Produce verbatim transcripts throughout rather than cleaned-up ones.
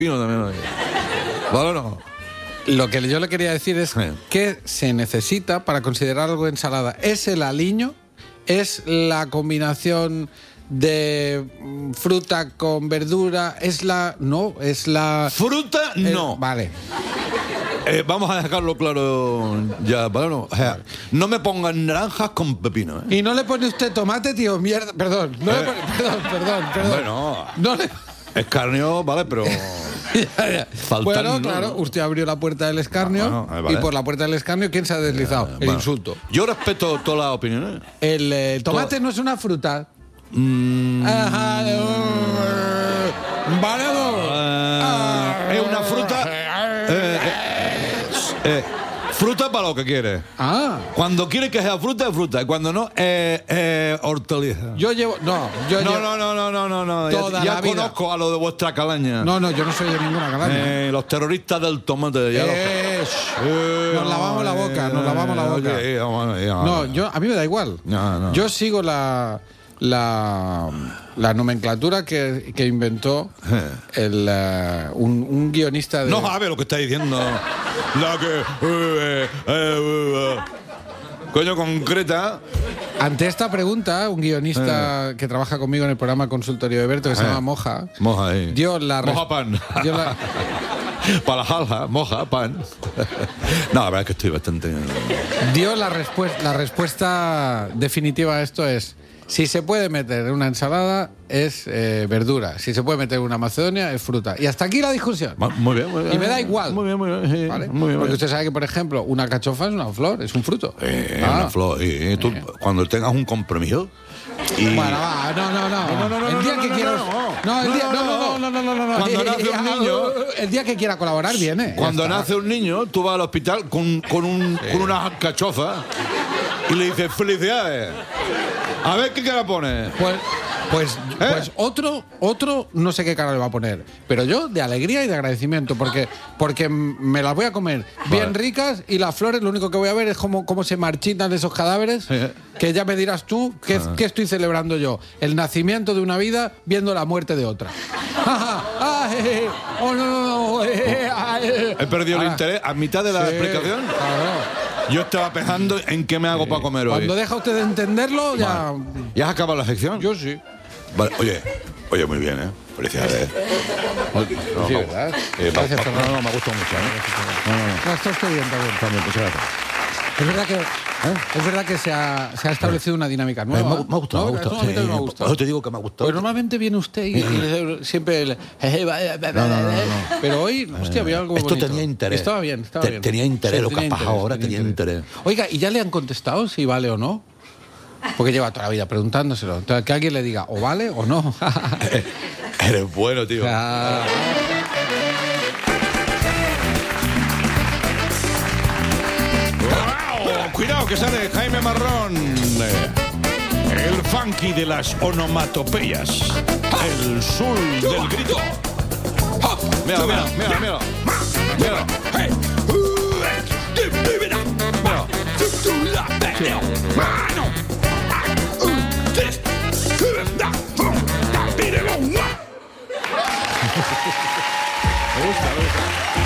pino también. ¿Vale o no? Lo que yo le quería decir es Sí. que se necesita para considerar algo ensalada. ¿Es el aliño? ¿Es la combinación de mm, fruta con verdura? ¿Es la...? No, es la... Fruta, eh, no. Vale. Eh, vamos a dejarlo claro ya, ¿vale o no? O sea, no me pongan naranjas con pepino, ¿eh? ¿Y no le pone usted tomate, tío? Mierda, perdón. No le Eh. pone, perdón, perdón, perdón. Bueno, No le... escarnio, ¿vale? Pero... Ya, ya. Faltan, bueno, ¿no? claro, usted abrió la puerta del escarnio Ah, bueno, eh, vale. y por la puerta del escarnio, ¿quién se ha deslizado? El Bueno, insulto. Yo respeto todas las opiniones. El, eh, el tomate no es una fruta. Mm, Ajá, eh, vale, no. eh, es una fruta... eh, eh, eh, fruta para lo que quiere. Ah, Cuando quiere que sea fruta, es fruta. Y cuando no, es eh, hortaliza. yo llevo... No, yo No, llevo... no, no, no, no, no, no. Toda Ya, ya la vida. conozco a lo de vuestra calaña. No, no, yo no soy de ninguna calaña. Eh, los terroristas del tomate. Ya Eh, los- shh. Eh, Nos lavamos la boca, nos lavamos la boca. oye, eh, vamos, eh, No, vamos. yo, a mí me da igual. No, no. Yo sigo la, la, la nomenclatura que, que inventó el, eh, un, un guionista de... No sabe lo que está diciendo. La que... eh, eh, eh, eh, coño, concreta. Ante esta pregunta, un guionista que trabaja conmigo en el programa Consultorio de Berto, que se Eh. llama Moja, Moja ahí. dio la... res- Moja pan. dio la- Para la jalja, moja, pan. No, la verdad es que estoy bastante... dio la, respuesta la respuesta definitiva a esto es: si se puede meter en una ensalada es eh, verdura, si se puede meter en una macedonia es fruta. Y hasta aquí la discusión. Ma- Muy bien, muy bien. Y me da igual. Muy bien, muy bien. sí, ¿Vale? Muy bien. Porque usted sabe que, por ejemplo, una cachofa es una flor, es un fruto. Eh, Ah. una flor. eh, tú, cuando tengas un compromiso y... Bueno, va, no, no, no. No, no, no, el día no, que no, quiera. no, no. No, el No, día. no, No, no, no, no, no, no, no. Cuando nace un niño- El día que quiera colaborar viene. Ya Cuando está. nace un niño, tú vas al hospital con, con, un, con una cachofa y le dices felicidades. A ver qué cara pone. Pues, pues, ¿Eh? pues otro, otro, no sé qué cara le va a poner. Pero yo de alegría y de agradecimiento, porque, porque me las voy a comer bien ricas y las flores, lo único que voy a ver es cómo, cómo se marchitan esos cadáveres. Sí. Que ya me dirás tú qué, qué estoy celebrando yo. El nacimiento de una vida viendo la muerte de otra. Ah, eh, eh, oh, no, no, no, eh, ah, eh. He perdido el Ahora, interés a mitad de la sí, explicación. claro. Yo estaba pensando en qué me hago para comer hoy. Cuando deja usted de entenderlo, ya. ¿Ya has acabado la sección? Yo sí. Vale, oye, oye, muy bien, ¿eh? Felicidades. No, Sí, no, ¿verdad? eh, va- Gracias, va- Fernando. no, no, me ha gustado mucho, ¿eh? No, no, no. No, está usted bien, está bien. También, muchas gracias. Es verdad que, es verdad que se, ha, se ha establecido una dinámica Eh, nueva. me, ha- me ha gustado, ¿No? me ha gustado. Eso a mí también me ha Sí, gustado. por eso te digo que me ha gustado. Pues normalmente viene usted y, y siempre... el- Pero hoy, hostia, había algo Esto bonito. tenía interés. Estaba bien, estaba Te- bien. tenía interés, Sí, lo que has pasado ahora tenía interés. Oiga, ¿y ya le han contestado si vale o no? Porque lleva toda la vida preguntándoselo. Entonces, que alguien le diga o vale o no. Eres bueno, tío. Ah. ¡Wow! Cuidado que sale Jaime Marrón. eh, El funky de las onomatopeyas. El sur del grito. Mira, mira, mira, mira. Mira. Me gusta, me gusta.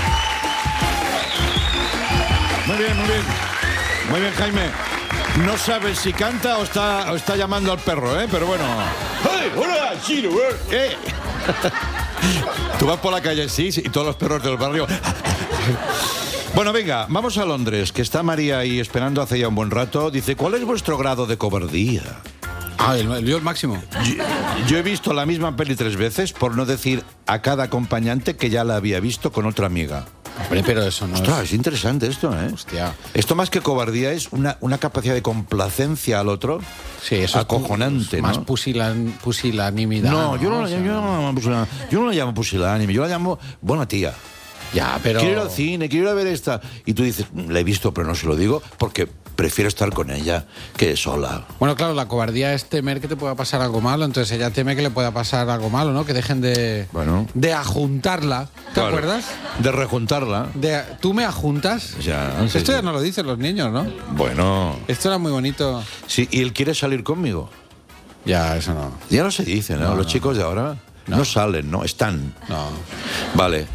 Muy bien, muy bien. Muy bien, Jaime. No sabes si canta o está, o está llamando al perro, ¿eh? Pero bueno. ¡Hey! ¡Hola! ¡Chino! ¡Eh! Tú vas por la calle, sí, sí, y todos los perros del barrio. Bueno, venga, vamos a Londres, que está María ahí esperando hace ya un buen rato. Dice, ¿cuál es vuestro grado de cobardía? Ah, el, el, yo el máximo. Yo, yo he visto la misma peli tres veces, por no decir a cada acompañante que ya la había visto con otra amiga. Hombre, pero eso no Ostras, es... es interesante esto, ¿eh? Hostia. Esto más que cobardía es una, una capacidad de complacencia al otro. Sí, eso acojonante, es más ¿no? pusilan, pusilanimidad. No, yo no, O la- sea, yo, no la llamo pusilánime, yo no la llamo pusilánime, yo la llamo buena tía. Ya, pero... Quiero ir al cine, quiero ir a ver esta. Y tú dices, "Mm, la he visto, pero no se lo digo porque prefiero estar con ella que sola. Bueno, claro, la cobardía es temer que te pueda pasar algo malo, entonces ella teme que le pueda pasar algo malo, ¿no? Que dejen de, Bueno. de ajuntarla. ¿Te Claro, acuerdas? De rejuntarla. De, ¿Tú me ajuntas? Ya, sí, Esto sí. ya no lo dicen los niños, ¿no? Bueno. Esto era muy bonito. Sí, y él quiere salir conmigo. Ya, eso no. Ya no se dice, ¿no? No, Los no, chicos de ahora. No, no salen, no, están. No. Vale.